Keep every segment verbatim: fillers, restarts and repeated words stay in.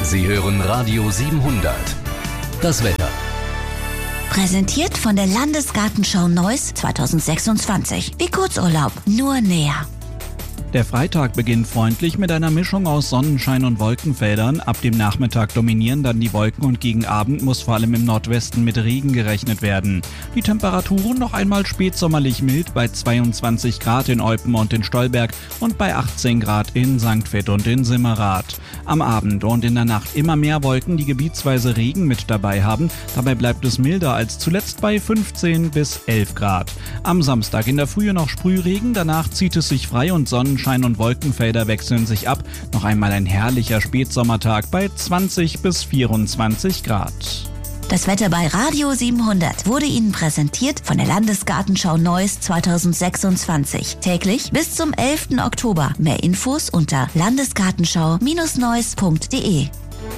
Sie hören Radio siebenhundert. Das Wetter. Präsentiert von der Landesgartenschau Neuss zweitausendsechsundzwanzig. Wie Kurzurlaub, nur näher. Der Freitag beginnt freundlich mit einer Mischung aus Sonnenschein und Wolkenfeldern. Ab dem Nachmittag dominieren dann die Wolken und gegen Abend muss vor allem im Nordwesten mit Regen gerechnet werden. Die Temperaturen noch einmal spätsommerlich mild bei zweiundzwanzig Grad in Eupen und in Stolberg und bei achtzehn Grad in Sankt Vith und in Simmerath. Am Abend und in der Nacht immer mehr Wolken, die gebietsweise Regen mit dabei haben. Dabei bleibt es milder als zuletzt bei fünfzehn bis elf Grad. Am Samstag in der Frühe noch Sprühregen, danach zieht es sich frei und Sonnenschein und Wolkenfelder wechseln sich ab. Noch einmal ein herrlicher Spätsommertag bei zwanzig bis vierundzwanzig Grad. Das Wetter bei Radio siebenhundert wurde Ihnen präsentiert von der Landesgartenschau Neuss zweitausendsechsundzwanzig. Täglich bis zum elften Oktober. Mehr Infos unter landesgartenschau Neuss punkt de.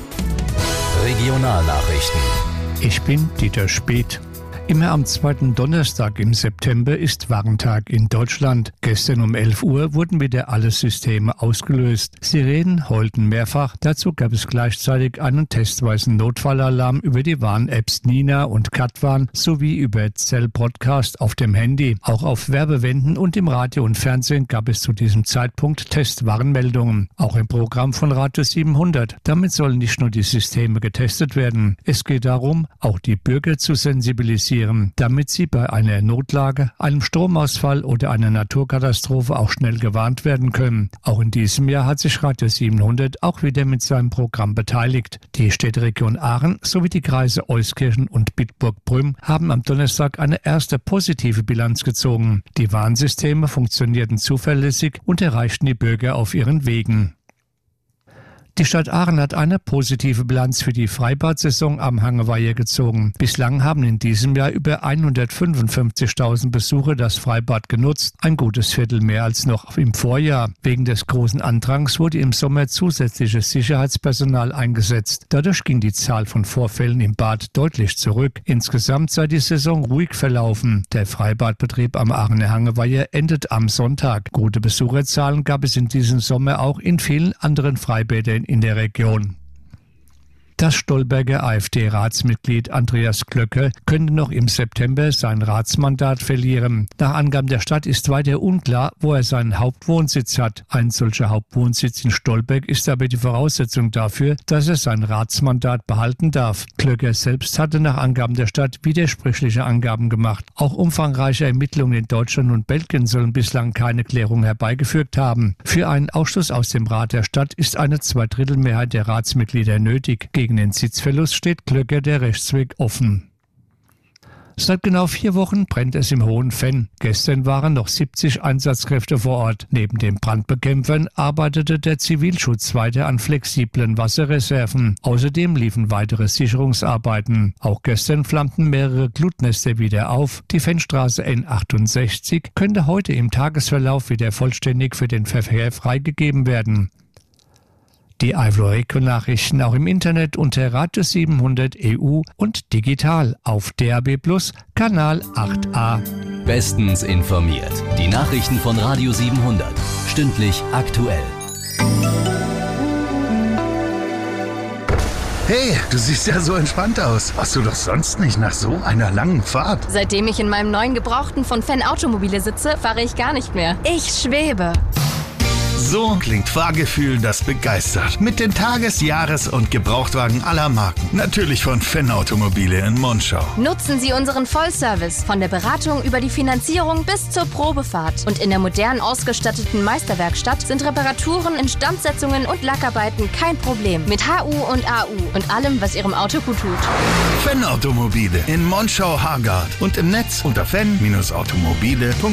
Regionalnachrichten. Ich bin Dieter Speth. Immer am zweiten Donnerstag im September ist Warntag in Deutschland. Gestern um elf Uhr wurden wieder alle Systeme ausgelöst. Sirenen heulten mehrfach. Dazu gab es gleichzeitig einen testweisen Notfallalarm über die Warn-Apps Nina und Katwarn sowie über Zell Podcast auf dem Handy. Auch auf Werbewänden und im Radio und Fernsehen gab es zu diesem Zeitpunkt Testwarnmeldungen. Auch im Programm von Radio siebenhundert. Damit sollen nicht nur die Systeme getestet werden. Es geht darum, auch die Bürger zu sensibilisieren, damit sie bei einer Notlage, einem Stromausfall oder einer Naturkatastrophe auch schnell gewarnt werden können. Auch in diesem Jahr hat sich Radio siebenhundert auch wieder mit seinem Programm beteiligt. Die Städteregion Aachen sowie die Kreise Euskirchen und Bitburg-Prüm haben am Donnerstag eine erste positive Bilanz gezogen. Die Warnsysteme funktionierten zuverlässig und erreichten die Bürger auf ihren Wegen. Die Stadt Aachen hat eine positive Bilanz für die Freibad-Saison am Hangeweiher gezogen. Bislang haben in diesem Jahr über hundertfünfundfünfzigtausend Besucher das Freibad genutzt, ein gutes Viertel mehr als noch im Vorjahr. Wegen des großen Andrangs wurde im Sommer zusätzliches Sicherheitspersonal eingesetzt. Dadurch ging die Zahl von Vorfällen im Bad deutlich zurück. Insgesamt sei die Saison ruhig verlaufen. Der Freibadbetrieb am Aachener Hangeweiher endet am Sonntag. Gute Besucherzahlen gab es in diesem Sommer auch in vielen anderen Freibädern in der Region. Das Stolberger AfD-Ratsmitglied Andreas Glöcke könnte noch im September sein Ratsmandat verlieren. Nach Angaben der Stadt ist weiter unklar, wo er seinen Hauptwohnsitz hat. Ein solcher Hauptwohnsitz in Stolberg ist aber die Voraussetzung dafür, dass er sein Ratsmandat behalten darf. Glöcke selbst hatte nach Angaben der Stadt widersprüchliche Angaben gemacht. Auch umfangreiche Ermittlungen in Deutschland und Belgien sollen bislang keine Klärung herbeigeführt haben. Für einen Ausschluss aus dem Rat der Stadt ist eine Zweidrittelmehrheit der Ratsmitglieder nötig. Gegen den Sitzverlust steht Glöcke der Rechtsweg offen. Seit genau vier Wochen brennt es im Hohen Venn. Gestern waren noch siebzig Einsatzkräfte vor Ort. Neben den Brandbekämpfern arbeitete der Zivilschutz weiter an flexiblen Wasserreserven. Außerdem liefen weitere Sicherungsarbeiten. Auch gestern flammten mehrere Glutnester wieder auf. Die Vennstraße N achtundsechzig könnte heute im Tagesverlauf wieder vollständig für den Verkehr freigegeben werden. Die Eifel-Region-Nachrichten auch im Internet unter Radio siebenhundert E U und digital auf D A B Plus, Kanal acht a. Bestens informiert. Die Nachrichten von Radio siebenhundert. Stündlich aktuell. Hey, du siehst ja so entspannt aus. Warst du doch sonst nicht nach so einer langen Fahrt? Seitdem ich in meinem neuen Gebrauchten von Fenn Automobile sitze, fahre ich gar nicht mehr. Ich schwebe. So klingt Fahrgefühl, das begeistert. Mit den Tages-, Jahres- und Gebrauchtwagen aller Marken. Natürlich von Fenn Automobile in Monschau. Nutzen Sie unseren Vollservice. Von der Beratung über die Finanzierung bis zur Probefahrt. Und in der modern ausgestatteten Meisterwerkstatt sind Reparaturen, Instandsetzungen und Lackarbeiten kein Problem. Mit H U und A U und allem, was Ihrem Auto gut tut. Fenn Automobile in Monschau-Hargard und im Netz unter fenn Bindestrich automobile punkt de.